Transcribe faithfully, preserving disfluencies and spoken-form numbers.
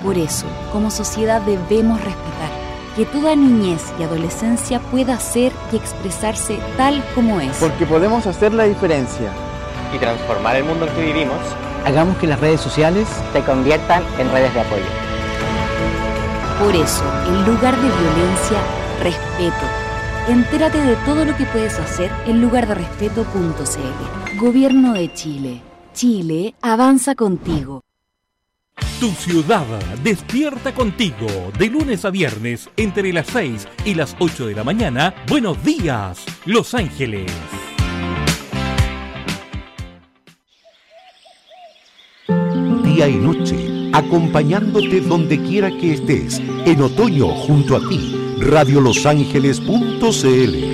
Por eso, como sociedad debemos respetar que toda niñez y adolescencia pueda ser y expresarse tal como es. Porque podemos hacer la diferencia y transformar el mundo en que vivimos. Hagamos que las redes sociales se conviertan en redes de apoyo. Por eso, en lugar de violencia, respeto. Entérate de todo lo que puedes hacer en lugar de respeto punto c l. Gobierno de Chile. Chile avanza contigo. Tu ciudad despierta contigo de lunes a viernes entre las seis y las ocho de la mañana. Buenos días, Los Ángeles. Día y noche, acompañándote donde quiera que estés. En otoño junto a ti, radio los ángeles punto c l.